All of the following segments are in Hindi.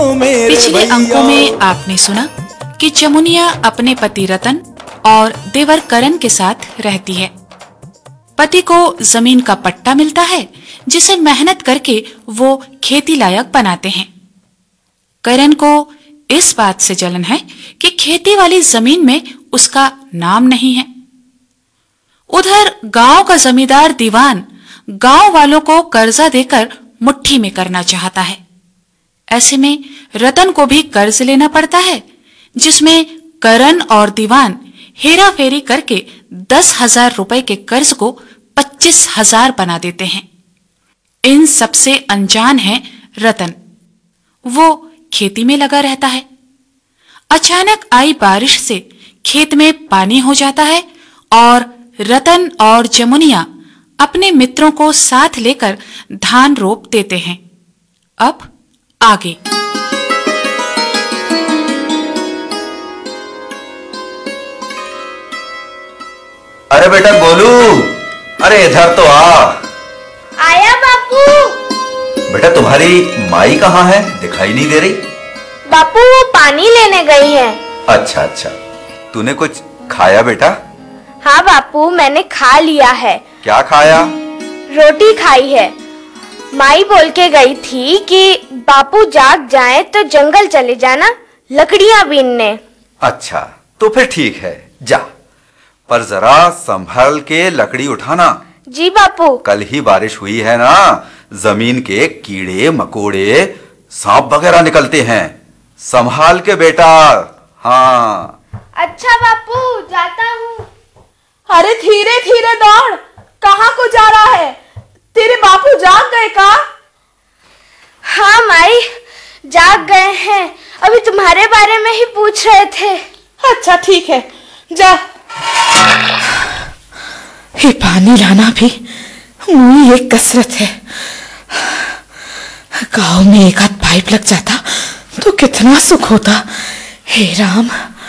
पिछले अंकों में आपने सुना कि जमुनिया अपने पति रतन और देवर करण के साथ रहती है। पति को जमीन का पट्टा मिलता है जिसे मेहनत करके वो खेती लायक बनाते हैं। करण को इस बात से जलन है कि खेती वाली जमीन में उसका नाम नहीं है। उधर गांव का जमींदार दीवान गांव वालों को कर्जा देकर मुट्ठी में करना चाहता है। ऐसे में रतन को भी कर्ज लेना पड़ता है, जिसमें करण और दीवान हेरा फेरी करके 10,000 रुपए के कर्ज को 25,000 बना देते हैं। इन सबसे अनजान है रतन। वो खेती में लगा रहता है। अचानक आई बारिश से खेत में पानी हो जाता है और रतन और जमुनिया अपने मित्रों को साथ लेकर धान रोप देते हैं। अब आगे। अरे बेटा गोलू, अरे इधर तो आ। आया बापू। बेटा तुम्हारी माई कहाँ है? दिखाई नहीं दे रही। बापू वो पानी लेने गई है। अच्छा अच्छा, तूने कुछ खाया बेटा? हाँ बापू, मैंने खा लिया है। क्या खाया? रोटी खाई है। माई बोल के गई थी कि बापू जाग जाए तो जंगल चले जाना लकड़ियां बीनने। अच्छा तो फिर ठीक है, जा, पर जरा संभल के लकड़ी उठाना। जी बापू। कल ही बारिश हुई है ना, जमीन के कीड़े मकोड़े सांप वगैरह निकलते हैं, संभाल के बेटा। हाँ अच्छा बापू, जाता हूँ। अरे धीरे धीरे दौड़, कहाँ को जा रहा है? तेरे बापू जाग गए का? हाँ माई, जाग गए हैं। अभी तुम्हारे बारे में ही पूछ रहे थे। अच्छा ठीक है, जा। ये पानी लाना भी मुझे एक कसरत है। गांव में एक आध पाइप लग जाता तो कितना सुख होता। हे राम।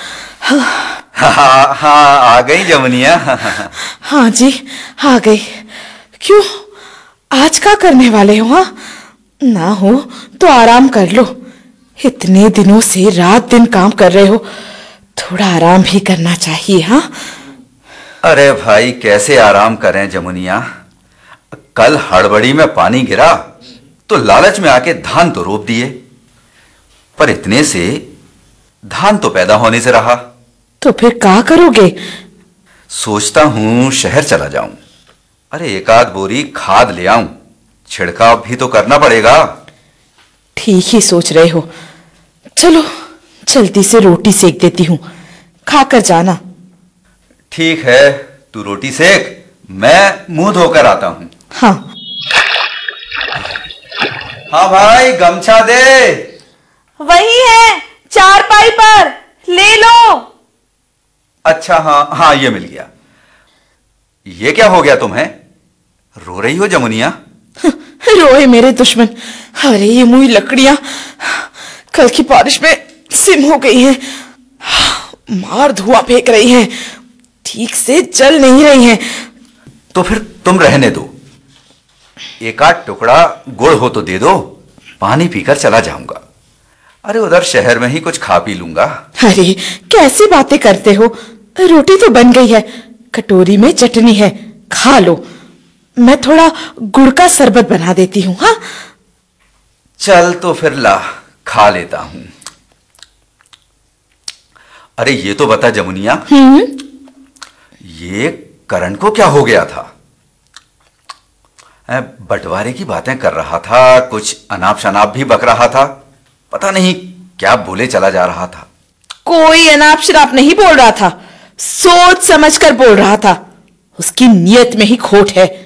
हाँ हाँ, आ गई जमुनिया। हाँ जी, आ गई। क्यों, आज क्या करने वाले हो? हाँ, ना हो तो आराम कर लो। इतने दिनों से रात दिन काम कर रहे हो, थोड़ा आराम भी करना चाहिए। हाँ। अरे भाई कैसे आराम करें जमुनिया, कल हड़बड़ी में पानी गिरा तो लालच में आके धान तो रोप दिए, पर इतने से धान तो पैदा होने से रहा। तो फिर क्या करोगे? सोचता हूं शहर चला जाऊं। अरे एक आध बोरी खाद ले आऊं, छिड़काव भी तो करना पड़ेगा। ठीक ही सोच रहे हो। चलो जल्दी से रोटी सेक देती हूँ, खाकर जाना। ठीक है, तू रोटी सेक, मैं मुंह धोकर आता हूं। हाँ। हाँ भाई, गमछा दे। वही है, चारपाई पर, ले लो। अच्छा हाँ हाँ, ये मिल गया। ये क्या हो गया तुम्हें? रो रही हो जमुनिया? रोए मेरे दुश्मन। अरे ये मुई लकड़ियां कल की बारिश में सिम हो गई हैं, मार धुआं फेंक रही हैं, ठीक से जल नहीं रही हैं। तो फिर तुम रहने दो, एक आध टुकड़ा गुड़ हो तो दे दो, पानी पीकर चला जाऊंगा। अरे उधर शहर में ही कुछ खा पी लूंगा। अरे कैसी बातें करते हो? रोटी तो बन गई है, कटोरी में चटनी है, खा लो। मैं थोड़ा गुड़ का शरबत बना देती हूँ। हाँ चल तो फिर ला, खा लेता हूं। अरे ये तो बता जमुनिया, ये करण को क्या हो गया था? बंटवारे की बातें कर रहा था, कुछ अनाप शनाप भी बक रहा था, पता नहीं क्या बोले चला जा रहा था। कोई अनाप शनाप नहीं बोल रहा था, सोच समझकर बोल रहा था। उसकी नीयत में ही खोट है।